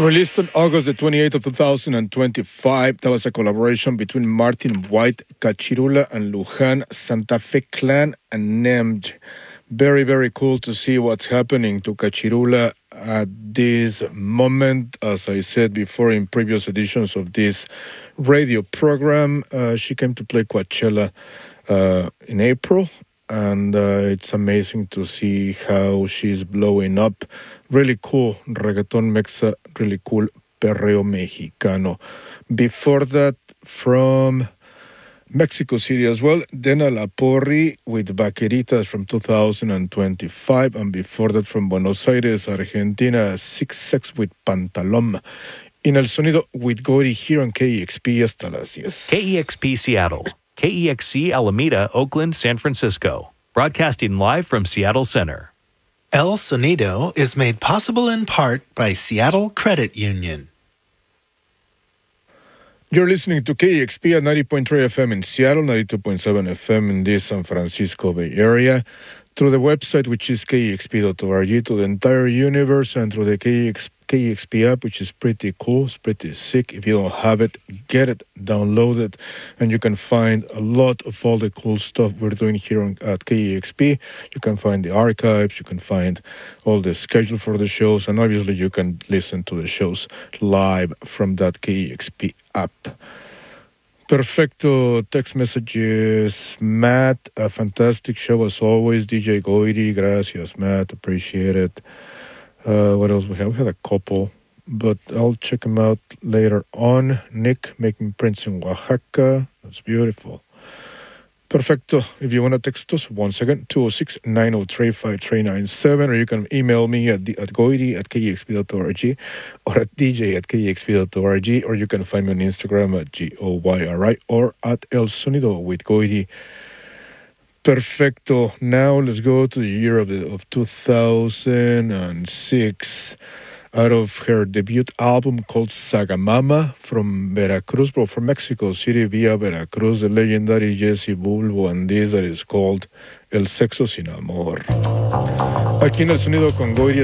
Released on August the 28th of 2025, that was a collaboration between Martin White, Cachirula, and Luján, Santa Fe Clan, and Nemj. Very, very cool to see what's happening to Cachirula at this moment. As I said before in previous editions of this radio program, she came to play Coachella in April, and it's amazing to see how she's blowing up. Really cool reggaeton mexa, really cool perreo mexicano. Before that, from Mexico City as well, Dena La Porri with Vaqueritas from 2025, and before that from Buenos Aires, Argentina, 6 with Pantalón. In El Sonido with Gory here on KEXP hasta las 10. KEXP Seattle, KEXC Alameda, Oakland, San Francisco. Broadcasting live from Seattle Center. El Sonido is made possible in part by Seattle Credit Union. You're listening to KEXP at 90.3 FM in Seattle, 92.7 FM in the San Francisco Bay Area, through the website, which is kexp.org, to the entire universe, and through the KEXP app, which is pretty cool. It's pretty sick. If you don't have it, get it, download it, and you can find a lot of all the cool stuff we're doing here at KEXP. You can find the archives, you can find all the schedule for the shows, and obviously you can listen to the shows live from that KEXP app. Perfecto. Text messages. Matt, a fantastic show as always. DJ Goiri, gracias, Matt. Appreciate it. What else we have? We had a couple, but I'll check them out later on. Nick, making prints in Oaxaca. That's beautiful. Perfecto. If you want to text us, once again, 206-903-5397, or you can email me at goiri@kexp.org or at dj@kexp.org, or you can find me on Instagram at GOYRI or at El Sonido with Goiri. Perfecto. Now let's go to the year of 2006. Out of her debut album called Sagamama from Veracruz, but from Mexico City via Veracruz, the legendary Jesse Bulbo, and this that is called El Sexo Sin Amor. Aquí en El Sonido con Goiri.